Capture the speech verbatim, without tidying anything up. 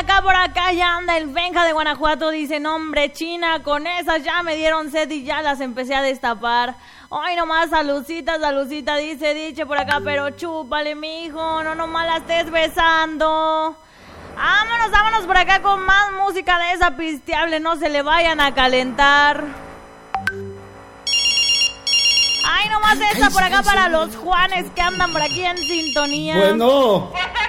acá, por acá ya anda el Benja de Guanajuato. Dice, no hombre, China, con esas ya me dieron sed y ya las empecé a destapar. Ay, nomás, salucita, salucita, dice, diche por acá, pero chúpale, mijo, no nomás la estés besando. Vámonos, vámonos por acá con más música de esa pisteable, no se le vayan a calentar. Ay, nomás esta por acá para los Juanes que andan por aquí en sintonía. Bueno.